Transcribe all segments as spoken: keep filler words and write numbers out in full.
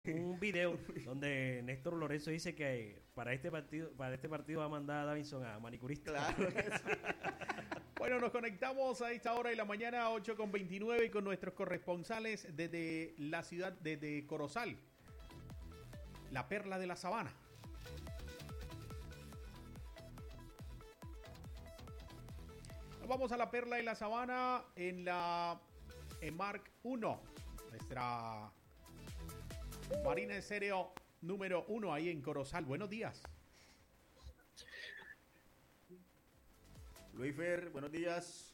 un video donde Néstor Lorenzo dice que para este partido para este partido va a mandar a Davinson a manicurista. Claro que sí. Bueno, nos conectamos a esta hora de la mañana, ocho con veintinueve, con nuestros corresponsales desde la ciudad, desde Corozal, la perla de la sabana. Nos vamos a la perla de la sabana en la en Mark uno, nuestra Marina Estéreo número uno ahí en Corozal. Buenos días. Luifer, buenos días.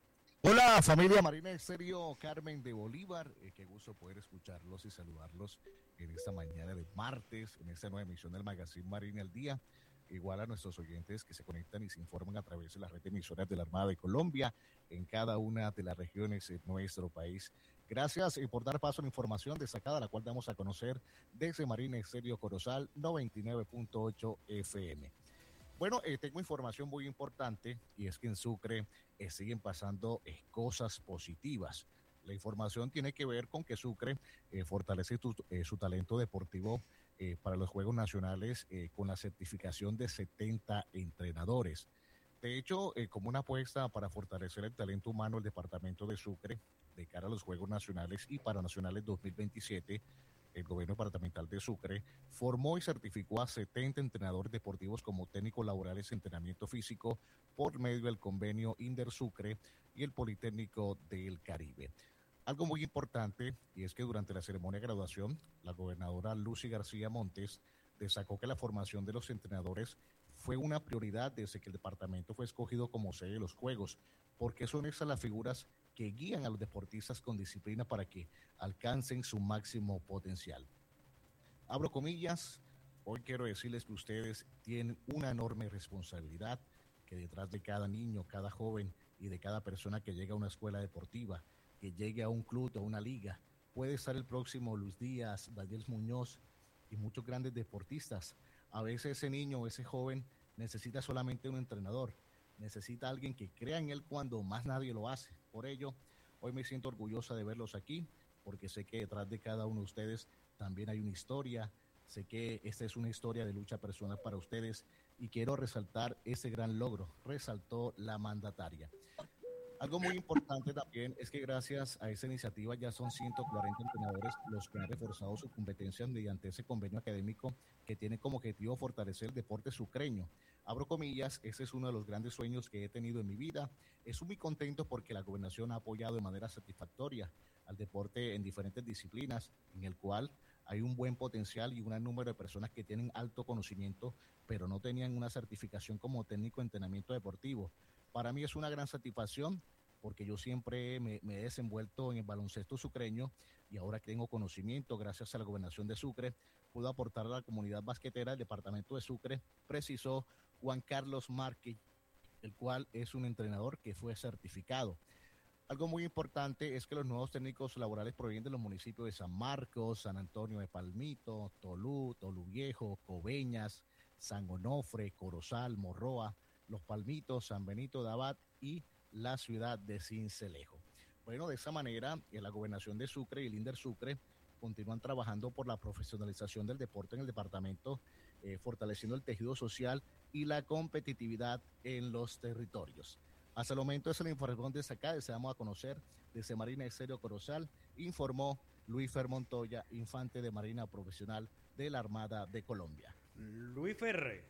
Hola familia Marina Estéreo, Carmen de Bolívar, eh, qué gusto poder escucharlos y saludarlos en esta mañana de martes, en esta nueva emisión del Magazine Marina al Día. Igual a nuestros oyentes que se conectan y se informan a través de la red de emisoras de la Armada de Colombia en cada una de las regiones de nuestro país. Gracias eh, por dar paso a la información destacada, la cual damos a conocer desde Marina Estéreo Corozal noventa y nueve punto ocho F M. Bueno, eh, tengo información muy importante y es que en Sucre eh, siguen pasando eh, cosas positivas. La información tiene que ver con que Sucre eh, fortalece tu, eh, su talento deportivo eh, para los Juegos Nacionales eh, con la certificación de setenta entrenadores. De hecho, eh, como una apuesta para fortalecer el talento humano, el departamento de Sucre, de cara a los Juegos Nacionales y Paranacionales dos mil veintisiete, el gobierno departamental de Sucre formó y certificó a setenta entrenadores deportivos como técnicos laborales de entrenamiento físico por medio del convenio Inder Sucre y el Politécnico del Caribe. Algo muy importante, y es que durante la ceremonia de graduación, la gobernadora Lucy García Montes destacó que la formación de los entrenadores fue una prioridad desde que el departamento fue escogido como sede de los Juegos, porque son esas las figuras que guían a los deportistas con disciplina para que alcancen su máximo potencial. Abro comillas, hoy quiero decirles que ustedes tienen una enorme responsabilidad, que detrás de cada niño, cada joven y de cada persona que llega a una escuela deportiva, que llegue a un club o a una liga, puede estar el próximo Luis Díaz, Daniel Muñoz y muchos grandes deportistas. A veces ese niño o ese joven necesita solamente un entrenador, necesita alguien que crea en él cuando más nadie lo hace. Por ello, hoy me siento orgullosa de verlos aquí, porque sé que detrás de cada uno de ustedes también hay una historia. Sé que esta es una historia de lucha personal para ustedes y quiero resaltar ese gran logro, resaltó la mandataria. Algo muy importante también es que gracias a esa iniciativa ya son ciento cuarenta entrenadores los que han reforzado sus competencias mediante ese convenio académico que tiene como objetivo fortalecer el deporte sucreño. Abro comillas, ese es uno de los grandes sueños que he tenido en mi vida. Estoy muy contento porque la gobernación ha apoyado de manera satisfactoria al deporte en diferentes disciplinas, en el cual hay un buen potencial y un gran número de personas que tienen alto conocimiento, pero no tenían una certificación como técnico de entrenamiento deportivo. Para mí es una gran satisfacción porque yo siempre me, me he desenvuelto en el baloncesto sucreño y ahora que tengo conocimiento, gracias a la gobernación de Sucre, puedo aportar a la comunidad basquetera del departamento de Sucre, precisó Juan Carlos Márquez, el cual es un entrenador que fue certificado. Algo muy importante es que los nuevos técnicos laborales provienen de los municipios de San Marcos, San Antonio de Palmito, Tolú, Tolú Viejo, Coveñas, San Onofre, Corozal, Morroa, Los Palmitos, San Benito de Abad y la ciudad de Sincelejo. Bueno, de esa manera, la gobernación de Sucre y el Inder Sucre continúan trabajando por la profesionalización del deporte en el departamento, eh, fortaleciendo el tejido social y la competitividad en los territorios. Hasta el momento es la información destacada, deseamos a conocer desde Marina Estéreo Corozal, informó Luifer Montoya, infante de Marina Profesional de la Armada de Colombia. Luifer.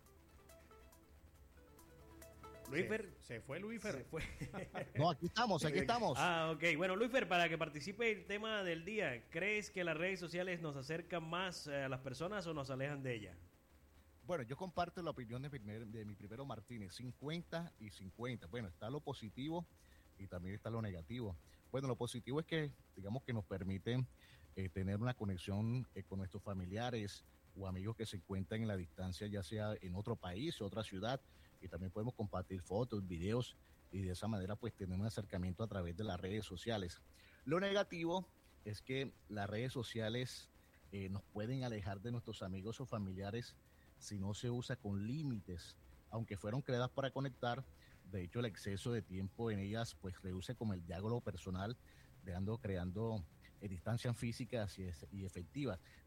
Luifer. Se, se fue Luifer. Se fue. No, aquí estamos, aquí estamos. Ah, ok. Bueno, Luifer, para que participe el tema del día, ¿crees que las redes sociales nos acercan más a las personas o nos alejan de ellas? Bueno, yo comparto la opinión de, primer, de mi primero Martínez, cincuenta y cincuenta. Bueno, está lo positivo y también está lo negativo. Bueno, lo positivo es que, digamos, que nos permiten eh, tener una conexión eh, con nuestros familiares o amigos que se encuentran en la distancia, ya sea en otro país o otra ciudad, y también podemos compartir fotos, videos, y de esa manera pues tener un acercamiento a través de las redes sociales. Lo negativo es que las redes sociales eh, nos pueden alejar de nuestros amigos o familiares si no se usa con límites, aunque fueron creadas para conectar. De hecho, el exceso de tiempo en ellas pues reduce como el diálogo personal, dejando, creando eh, distancias físicas y, es- y efectivas.